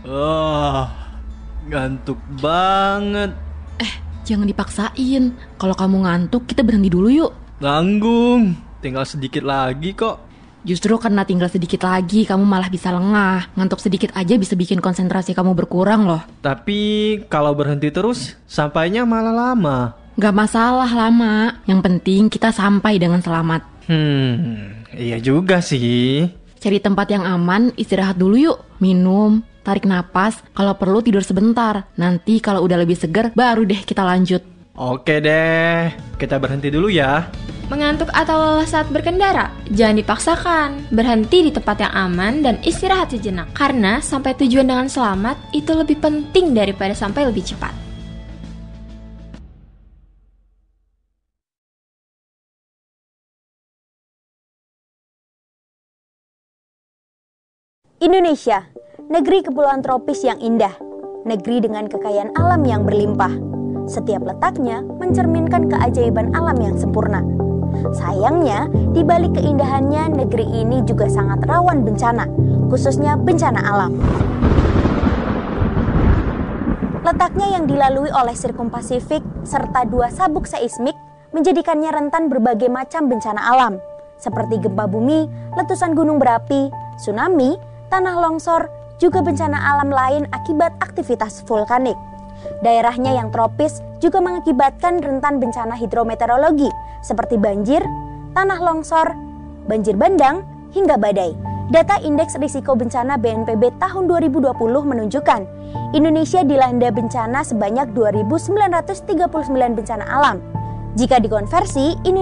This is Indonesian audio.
Ah, ngantuk banget. Jangan dipaksain. Kalau kamu ngantuk, kita berhenti dulu yuk. Nanggung, tinggal sedikit lagi kok. Justru karena tinggal sedikit lagi, kamu malah bisa lengah. Ngantuk sedikit aja bisa bikin konsentrasi kamu berkurang loh. Tapi kalau berhenti terus, sampainya malah lama. Gak masalah lama. Yang penting kita sampai dengan selamat. Iya juga sih. Cari tempat yang aman, istirahat dulu yuk. Minum, tarik napas, kalau perlu tidur sebentar. Nanti kalau udah lebih segar, baru deh kita lanjut. Oke deh, kita berhenti dulu ya. Mengantuk atau lelah saat berkendara? Jangan dipaksakan. Berhenti di tempat yang aman dan istirahat sejenak. Karena sampai tujuan dengan selamat itu lebih penting daripada sampai lebih cepat. Indonesia, negeri kepulauan tropis yang indah, negeri dengan kekayaan alam yang berlimpah. Setiap letaknya mencerminkan keajaiban alam yang sempurna. Sayangnya, di balik keindahannya, negeri ini juga sangat rawan bencana, khususnya bencana alam. Letaknya yang dilalui oleh Sirkum Pasifik serta 2 sabuk seismik menjadikannya rentan berbagai macam bencana alam, seperti gempa bumi, letusan gunung berapi, tsunami, tanah longsor, juga bencana alam lain akibat aktivitas vulkanik. Daerahnya yang tropis juga mengakibatkan rentan bencana hidrometeorologi seperti banjir, tanah longsor, banjir bandang, hingga badai. Data Indeks Risiko Bencana BNPB tahun 2020 menunjukkan Indonesia dilanda bencana sebanyak 2.939 bencana alam. Jika dikonversi,